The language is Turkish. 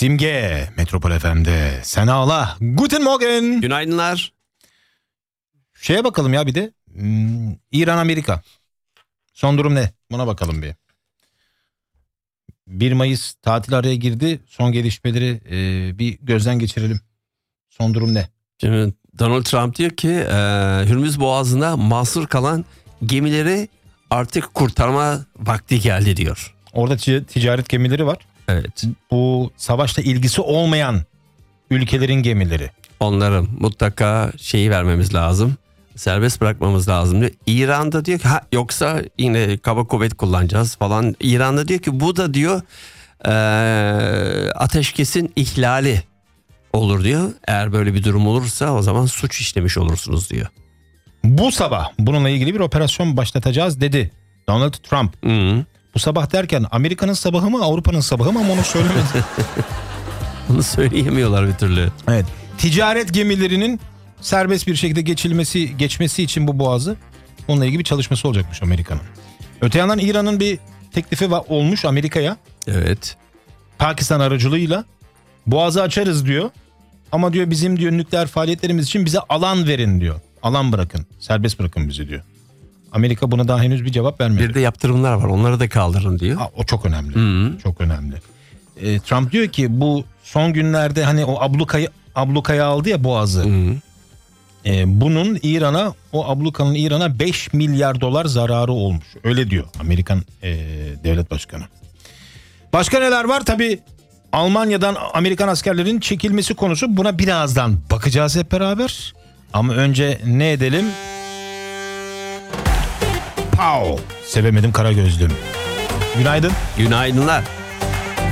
Simge Metropol FM'de sen ağla. Guten Morgen. Günaydınlar. Şeye bakalım ya bir de. İran Amerika. Son durum ne? Buna bakalım bir. 1 Mayıs tatil araya girdi. Son gelişmeleri bir gözden geçirelim. Son durum ne? Şimdi Donald Trump diyor ki Hürmüz Boğazı'nda mahsur kalan gemileri artık kurtarma vakti geldi diyor. Orada ticaret gemileri var. Evet. Bu savaşla ilgisi olmayan ülkelerin gemileri. Onların mutlaka şeyi vermemiz lazım. Serbest bırakmamız lazım diyor. İran'da diyor ki yoksa yine kaba kuvvet kullanacağız falan. İran'da diyor ki bu da diyor ateşkesin ihlali olur diyor. Eğer böyle bir durum olursa o zaman suç işlemiş olursunuz diyor. Bu sabah bununla ilgili bir operasyon başlatacağız dedi Donald Trump. Hı-hı. Bu sabah derken Amerika'nın sabahı mı Avrupa'nın sabahı mı ama onu söylemedi. Onu söyleyemiyorlar bir türlü. Evet. Ticaret gemilerinin serbest bir şekilde geçmesi için bu boğazı, onunla ilgili bir çalışması olacakmış Amerika'nın. Öte yandan İran'ın bir teklifi olmuş Amerika'ya. Evet. Pakistan aracılığıyla boğazı açarız diyor. Ama diyor bizim diyor nükleer faaliyetlerimiz için bize alan verin diyor. Alan bırakın. Serbest bırakın bizi diyor. Amerika buna daha henüz bir cevap vermedi. Bir de yaptırımlar var. Onları da kaldırın diyor. O çok önemli. Hı-hı. Çok önemli. Trump diyor ki bu son günlerde hani o ablukayı aldı ya boğazı. Hı-hı. Bunun İran'a, o ablukanın İran'a 5 milyar dolar zararı olmuş. Öyle diyor Amerikan devlet başkanı. Başka neler var? Tabii Almanya'dan Amerikan askerlerin çekilmesi konusu. Buna birazdan bakacağız hep beraber. Ama önce ne edelim? Pow! Sevemedim kara gözlüm. Günaydın. Günaydınlar.